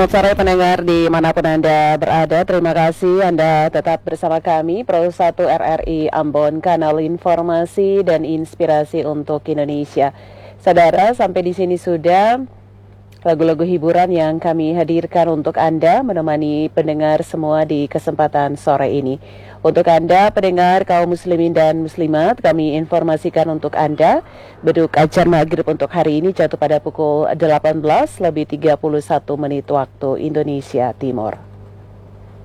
Selamat sore pendengar dimanapun Anda berada. Terima kasih Anda tetap bersama kami Pro 1 RRI Ambon, kanal informasi dan inspirasi untuk Indonesia. Saudara, sampai di sini sudah lagu-lagu hiburan yang kami hadirkan untuk Anda, menemani pendengar semua di kesempatan sore ini. Untuk Anda pendengar kaum muslimin dan muslimat, kami informasikan untuk Anda, beduk ajar maghrib untuk hari ini jatuh pada pukul 18 lebih 31 menit waktu Indonesia Timur.